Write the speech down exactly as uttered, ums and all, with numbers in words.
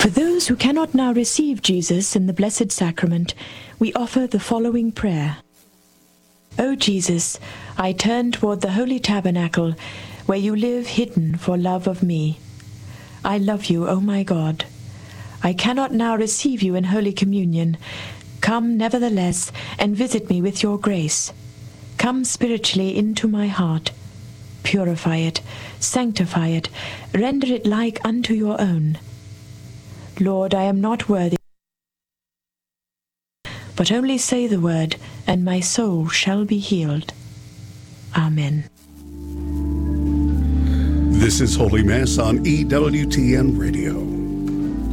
For those who cannot now receive Jesus in the Blessed Sacrament, we offer the following prayer. O Jesus, I turn toward the Holy Tabernacle, where you live hidden for love of me. I love you, O my God. I cannot now receive you in Holy Communion. Come, nevertheless, and visit me with your grace. Come spiritually into my heart. Purify it, sanctify it, render it like unto your own. Lord, I am not worthy, but only say the word, and my soul shall be healed. Amen. This is Holy Mass on E W T N Radio.